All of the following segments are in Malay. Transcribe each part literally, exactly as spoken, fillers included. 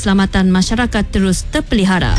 keselamatan masyarakat terus terpelihara.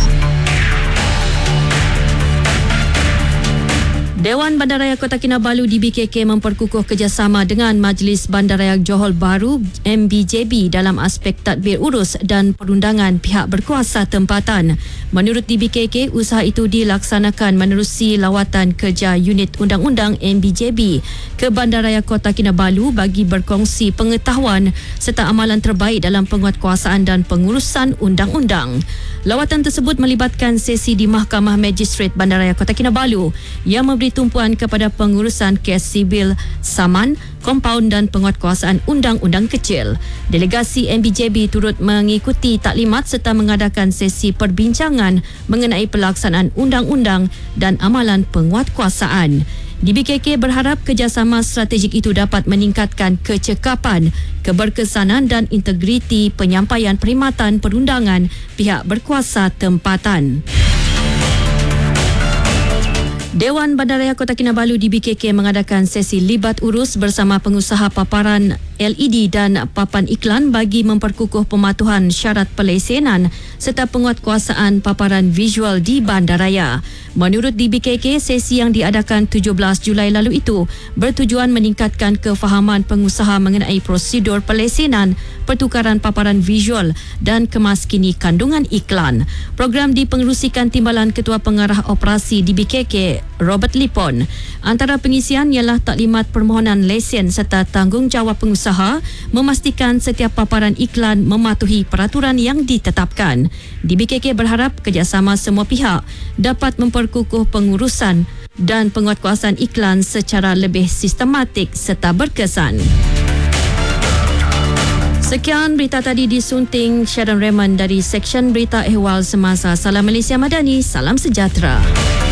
Dewan Bandaraya Kota Kinabalu D B K K memperkukuh kerjasama dengan Majlis Bandaraya Johor Bahru M B J B dalam aspek tadbir urus dan perundangan pihak berkuasa tempatan. Menurut D B K K, usaha itu dilaksanakan menerusi lawatan kerja unit undang-undang M B J B ke Bandaraya Kota Kinabalu bagi berkongsi pengetahuan serta amalan terbaik dalam penguatkuasaan dan pengurusan undang-undang. Lawatan tersebut melibatkan sesi di Mahkamah Magistrate Bandaraya Kota Kinabalu yang memberi tumpuan kepada pengurusan kes sibil, saman, kompaun dan penguatkuasaan undang-undang kecil. Delegasi M B J B turut mengikuti taklimat serta mengadakan sesi perbincangan mengenai pelaksanaan undang-undang dan amalan penguatkuasaan. D B K K berharap kerjasama strategik itu dapat meningkatkan kecekapan, keberkesanan dan integriti penyampaian perkhidmatan perundangan pihak berkuasa tempatan. Dewan Bandaraya Kota Kinabalu D B K K mengadakan sesi libat urus bersama pengusaha paparan L E D dan papan iklan bagi memperkukuh pematuhan syarat pelesenan serta penguatkuasaan paparan visual di bandaraya. Menurut D B K K, sesi yang diadakan tujuh belas Julai lalu itu bertujuan meningkatkan kefahaman pengusaha mengenai prosedur pelesenan, pertukaran paparan visual dan kemaskini kandungan iklan. Program dipengerusikan Timbalan Ketua Pengarah Operasi D B K K, Robert Lipon. Antara pengisian ialah taklimat permohonan lesen serta tanggungjawab pengusaha memastikan setiap paparan iklan mematuhi peraturan yang ditetapkan. D B K K berharap kerjasama semua pihak dapat memperkukuh pengurusan dan penguatkuasaan iklan secara lebih sistematik serta berkesan. Sekian berita tadi disunting Sharon Raymond dari Seksyen Berita Ehwal Semasa. Salam Malaysia Madani, salam sejahtera.